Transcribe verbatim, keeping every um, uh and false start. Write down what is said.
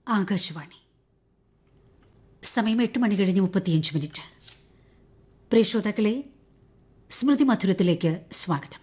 ആകാശവാണി. സമയം എട്ട് മണി കഴിഞ്ഞ് മുപ്പത്തിയഞ്ച് മിനിറ്റ്. പ്രിയ ശ്രോതാക്കളെ, സ്മൃതി മധുരത്തിലേക്ക് സ്വാഗതം.